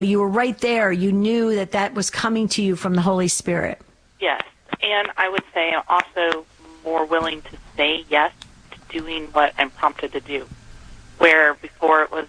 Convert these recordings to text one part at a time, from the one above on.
you were right there. You knew that that was coming to you from the Holy Spirit. Yes, and I would say I'm also more willing to say yes to doing what I'm prompted to do, where before it was,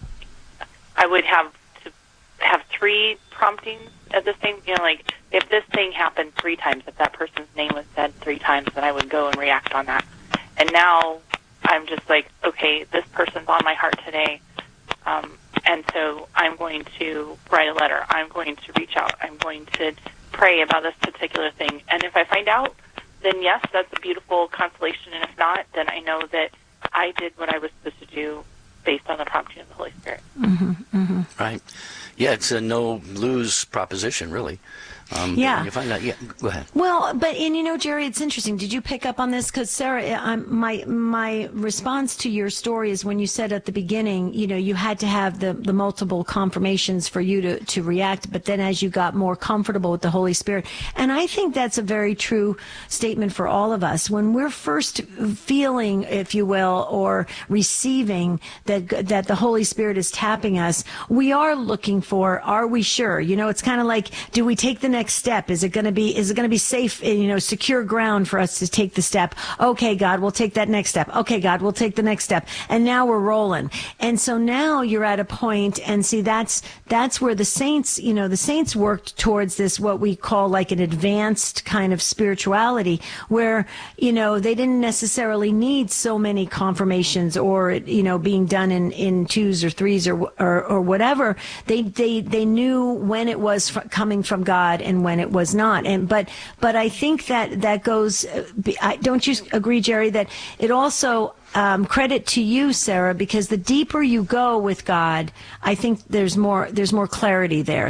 I would have to have 3 promptings at the same, like if this thing happened 3 times, if that person's name was said 3 times, then I would go and react on that. And now I'm just like, okay, this person's on my heart today, and so I'm going to write a letter. I'm going to reach out. I'm going to pray about this particular thing. And if I find out, then yes, that's a beautiful consolation. And if not, then I know that I did what I was supposed to do based on the prompting of the Holy Spirit. Right. Yeah, it's a no-lose proposition, really. Yeah. You find out, yeah, go ahead. Well, but, and you know, Jerry, it's interesting. Did you pick up on this? Because, Sarah, my response to your story is when you said at the beginning, you know, you had to have the multiple confirmations for you to react, but then as you got more comfortable with the Holy Spirit. And I think that's a very true statement for all of us. When we're first feeling, if you will, or receiving that the Holy Spirit is tapping us, we are looking for, are we sure? You know, it's kind of like, do we take the next step? Is it going to be safe, you know, secure ground for us to take the step? Okay, God, we'll take that next step. Okay, God, we'll take the next step. And now we're rolling. And so now you're at a point, and see, that's where the saints, you know, the saints worked towards this, what we call like an advanced kind of spirituality, where, you know, they didn't necessarily need so many confirmations or, you know, being done in 2s or 3s or whatever. They knew when it was coming from God and when it was not. And but I think that goes. Don't you agree, Jerry, that it also credit to you, Sarah, because the deeper you go with God, I think there's more clarity there.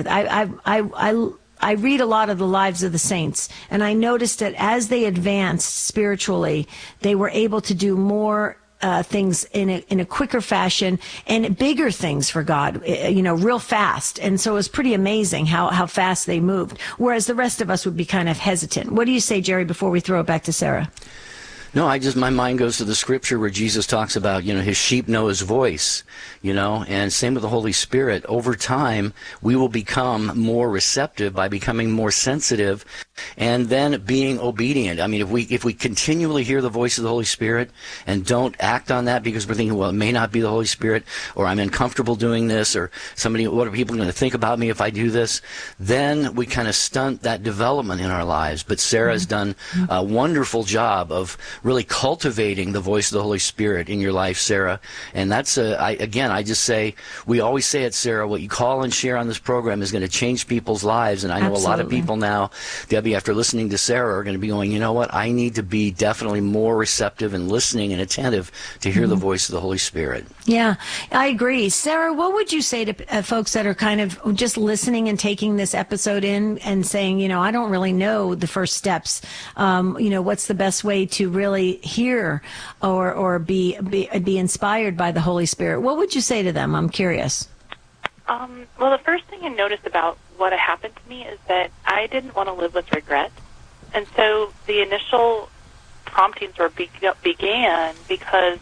I read a lot of the lives of the saints, and I noticed that as they advanced spiritually, they were able to do more things in a quicker fashion and bigger things for God, you know, real fast. And so it was pretty amazing how fast they moved, whereas the rest of us would be kind of hesitant. What do you say, Jerry, before we throw it back to Sarah? No, my mind goes to the scripture where Jesus talks about, you know, his sheep know his voice, you know, and same with the Holy Spirit. Over time, we will become more receptive by becoming more sensitive and then being obedient. I mean, if we continually hear the voice of the Holy Spirit and don't act on that because we're thinking, well, it may not be the Holy Spirit, or I'm uncomfortable doing this, or what are people going to think about me if I do this? Then we kind of stunt that development in our lives. But Sarah's done a wonderful job of really cultivating the voice of the Holy Spirit in your life, Sarah. And that's, I just say, we always say it, Sarah, what you call and share on this program is going to change people's lives. And I know a lot of people now, Debbie, after listening to Sarah, are going to be going, you know what, I need to be definitely more receptive and listening and attentive to hear the voice of the Holy Spirit. Yeah, I agree. Sarah, what would you say to folks that are kind of just listening and taking this episode in and saying, you know, I don't really know the first steps. You know, what's the best way to really hear or be inspired by the Holy Spirit? What would you say to them? I'm curious. Well, the first thing I noticed about what happened to me is that I didn't want to live with regret. And so the initial promptings began because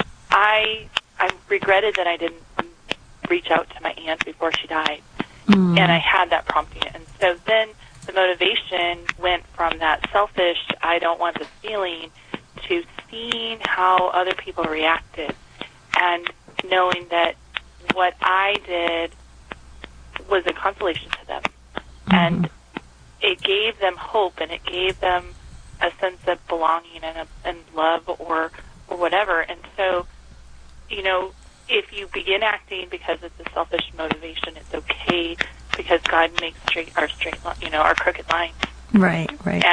I regretted that I didn't reach out to my aunt before she died. And I had that prompting. And so then the motivation went from that selfish, I don't want this feeling, to seeing how other people reacted and knowing that what I did was a consolation to them. And it gave them hope, and it gave them a sense of belonging and love or whatever. And so, you know, if you begin acting because it's a selfish motivation, it's okay, because God makes our crooked lines. Right.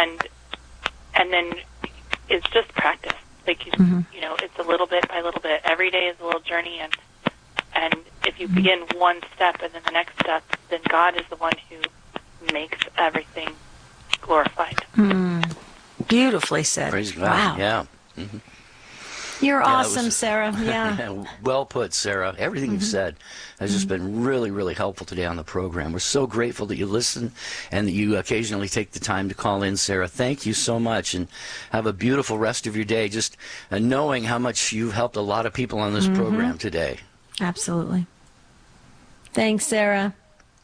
And then it's just practice. Like, you know, it's a little bit by little bit. Every day is a little journey, and if you begin one step and then the next step, then God is the one who makes everything glorified. Beautifully said. Praise God. Wow. Yeah. You're awesome, Sarah. Yeah. Well put, Sarah. Everything you've said has just been really, really helpful today on the program. We're so grateful that you listen and that you occasionally take the time to call in, Sarah. Thank you so much, and have a beautiful rest of your day, just knowing how much you've helped a lot of people on this program today. Absolutely. Thanks, Sarah.